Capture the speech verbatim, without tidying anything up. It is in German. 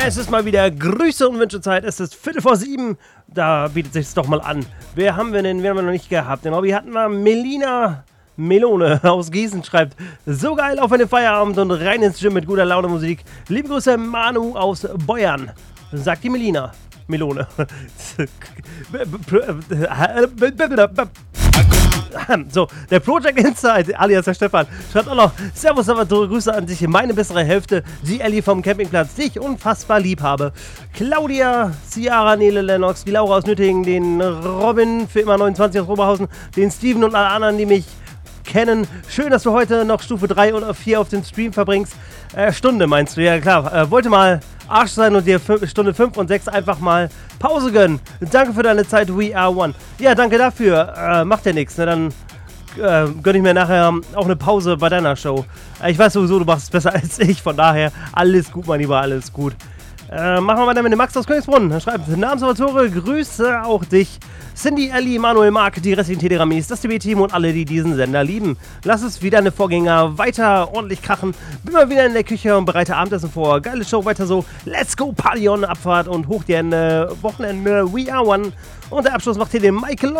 Es ist mal wieder Grüße und Wünschezeit. Es ist Viertel vor sieben. Da bietet sich doch mal an. Wer haben wir denn? Wer haben wir noch nicht gehabt? Den Hobby hatten wir. Melina Melone aus Gießen schreibt: So geil auf einen Feierabend und rein ins Gym mit guter Laune Musik. Liebe Grüße, Manu aus Beuern. Sagt die Melina Melone. So, der Project Inside, alias der Stefan, schreibt auch noch: Servus, aber Grüße an dich, meine bessere Hälfte, die Ellie vom Campingplatz, die ich unfassbar lieb habe. Claudia, Ciara, Nele Lennox, die Laura aus Nüttingen, den Robin für immer neunundzwanzig aus Oberhausen, den Steven und alle anderen, die mich kennen. Schön, dass du heute noch Stufe drei oder vier auf dem Stream verbringst. Äh, Stunde meinst du, ja klar. Äh, wollte mal Arsch sein und dir Stunde fünf und sechs einfach mal Pause gönnen. Danke für deine Zeit, We Are One. Ja, danke dafür. Äh, macht ja nichts, ne? Dann äh, gönne ich mir nachher auch eine Pause bei deiner Show. Äh, ich weiß sowieso, du machst es besser als ich, von daher alles gut, mein Lieber, alles gut. Äh, machen wir weiter mit dem Max aus Königsbrunn. Er schreibt: Namensautor, Grüße auch dich. Cindy, Ellie, Manuel, Mark, die restlichen Telegramis, das T V-Team und alle, die diesen Sender lieben. Lass es wie deine Vorgänger weiter ordentlich krachen. Bin mal wieder in der Küche und bereite Abendessen vor. Geile Show, weiter so. Let's go, Party on, Abfahrt und hoch die Hände. Wochenende, We Are One. Und der Abschluss macht hier den Michael